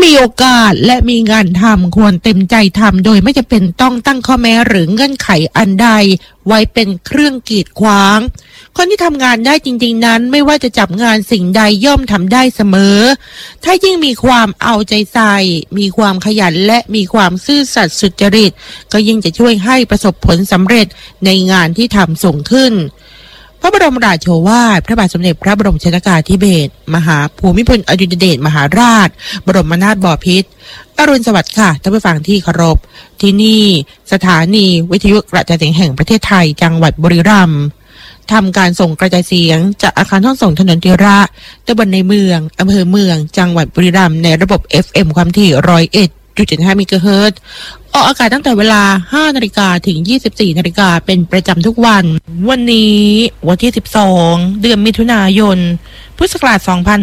มีโอกาสและมีงานทำควรเต็มใจทำโดยไม่จำเป็นต้องตั้งข้อแม้หรือเงื่อนไขอันใดไว้เป็นเครื่องกีดขวางคนที่ทำงานได้จริงๆนั้นไม่ว่าจะจับงานสิ่งใดย่อมทำได้เสมอถ้ายิ่งมีความเอาใจใส่มีความขยันและมีความซื่อสัตย์สุจริตก็ยิ่งจะช่วยให้ประสบผลสำเร็จในงานที่ทำส่งขึ้นพระบรมราโชวาทพระบาทสมเด็จพระบรมชนกาธิเบศรมหาภูมิพลอดุลยเดชมหาราชบรมนาถบพิตรอรุณสวัสดิ์ค่ะท่านผู้ฟังที่เคารพที่นี่สถานีวิทยุกระจายเสียงแห่งประเทศไทยจังหวัดบุรีรัมย์ทำการส่งกระจายเสียงจากอาคารห้องส่งถนนเทีระตำบลในเมืองอำเภอเมืองจังหวัดบุรีรัมย์ในระบบ FM ความถี่101.75 เมกะเฮิรตซ์ออกอากาศตั้งแต่เวลา 5 นาฬิกาถึง 24 นาฬิกาเป็นประจำทุกวันวันนี้วันที่ 12 เดือนมิถุนายน พุทธศักราช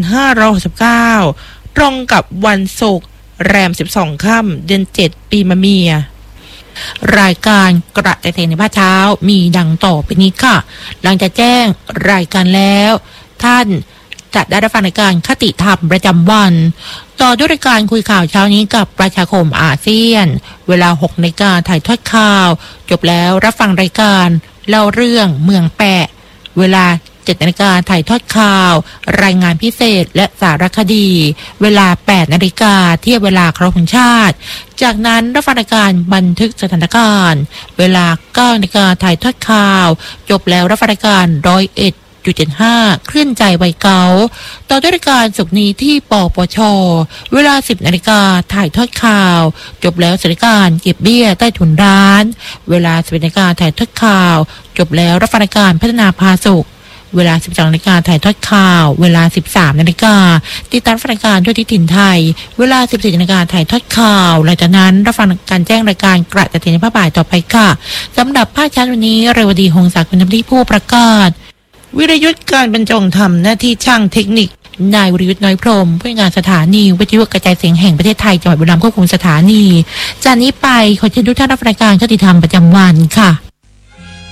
2569 ตรงกับวันศุกร์แรม 12 ค่ำเดือน 7 ปีมะเมียรายการกระจายเสียงในภาคเช้ามีดังต่อไปนี้ค่ะหลังจากแจ้งรายการแล้วท่านจะได้รับฟังรายการคติธรรมประจำวันต่อด้วยรายการคุยข่าวเช้านี้กับประชาคมอาเซียนเวลา 6 นาฬิกาถ่ายทอดข่าวจบแล้วรับฟังรายการเล่าเรื่องเมืองแปะเวลา 7 นาฬิกาถ่ายทอดข่าวรายงานพิเศษและสารคดีเวลา 8 นาฬิกาเทียบเวลาเคารพธงชาติจากนั้นรับฟังรายการบันทึกสถานการณ์เวลา 9 นาฬิกาถ่ายทอดข่าวจบแล้วรับฟังรายการ101.75 คลื่นใจวัยเก่าต่อด้วยรายการสุขนี้ที่ปปช.เวลา 10 นาฬิกาถ่ายทอดข่าวจบแล้วรายการเก็บเบี้ยใต้ถุนร้านเวลา 11 นาฬิกาถ่ายทอดข่าวจบแล้วรับฟังรายการพัฒนาพาสุขเวลา 12 นาฬิกาถ่ายทอดข่าวเวลา 13 นาฬิกาติดตามรายการทั่วทิศถิ่นไทยเวลา 14 นาฬิกาถ่ายทอดข่าวหลังจากนั้นรับฟังการแจ้งรายการกระจายเสียงในภาคบ่ายต่อไปค่ะสำหรับภาคเช้าวันนี้เรวดีหงษาคุณทำที่ผู้ประกาศวิรยุทธ์การบรรจงทำหน้าที่ช่างเทคนิคนายวิรยุทธ์น้อยพรหมผู้งานสถานีวิทยุกระจายเสียงแห่งประเทศไทยจังหวัดบุรีรัมย์ควบคุมสถานีจากนี้ไปขอเชิญทุกท่านรับรายการคติธรรมประจำวันค่ะ